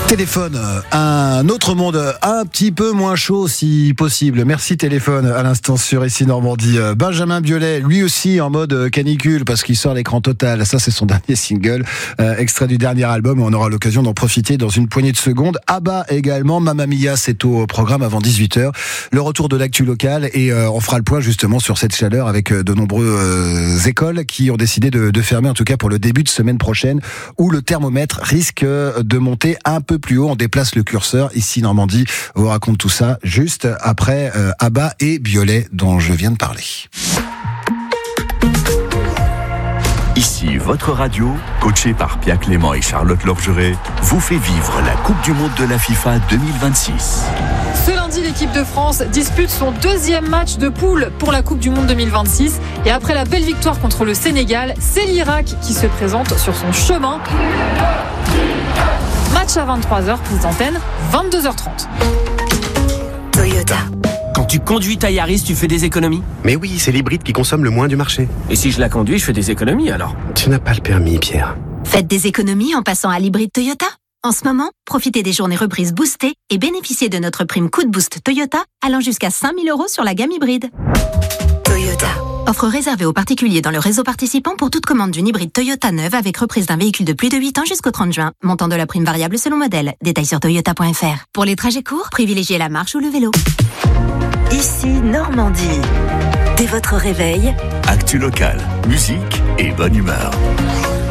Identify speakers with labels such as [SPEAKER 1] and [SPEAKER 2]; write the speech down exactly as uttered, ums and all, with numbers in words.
[SPEAKER 1] Téléphone, un autre monde un petit peu moins chaud si possible. Merci Téléphone, à l'instant sur Ici Normandie. Benjamin Biolay, lui aussi en mode canicule parce qu'il sort l'écran total. Ça c'est son dernier single, euh, extrait du dernier album. On aura l'occasion d'en profiter dans une poignée de secondes. Abba également, Mamma Mia, c'est au programme avant dix-huit heures. Le retour de l'actu locale et euh, on fera le point justement sur cette chaleur avec de nombreuses euh, écoles qui ont décidé de, de fermer, en tout cas pour le début de semaine prochaine, où le thermomètre risque de monter un peu plus haut. On déplace le curseur. Ici Normandie vous raconte tout ça juste après euh, Abba et Biolay dont je viens de parler.
[SPEAKER 2] Ici votre radio, coaché par Pia Clément et Charlotte Lorgeret, vous fait vivre la Coupe du Monde de la FIFA deux mille vingt-six.
[SPEAKER 3] Ce lundi, l'équipe de France dispute son deuxième match de poule pour la Coupe du Monde deux mille vingt-six. Et après la belle victoire contre le Sénégal, c'est l'Irak qui se présente sur son chemin. Match à vingt-trois heures, prise d'antenne, vingt-deux heures trente.
[SPEAKER 4] Toyota.
[SPEAKER 5] Quand tu conduis ta Yaris, tu fais des économies?
[SPEAKER 6] Mais oui, c'est l'hybride qui consomme le moins du marché.
[SPEAKER 5] Et si je la conduis, je fais des économies alors?
[SPEAKER 6] Tu n'as pas le permis, Pierre.
[SPEAKER 4] Faites des économies en passant à l'hybride Toyota. En ce moment, profitez des journées reprises boostées et bénéficiez de notre prime coup de boost Toyota allant jusqu'à cinq mille euros sur la gamme hybride. Toyota. Offre réservée aux particuliers dans le réseau participant pour toute commande d'une hybride Toyota neuve avec reprise d'un véhicule de plus de huit ans jusqu'au trente juin. Montant de la prime variable selon modèle. Détails sur toyota point f r. Pour les trajets courts, privilégiez la marche ou le vélo.
[SPEAKER 7] Ici Normandie. Dès votre réveil,
[SPEAKER 2] Actu locale, musique et bonne humeur.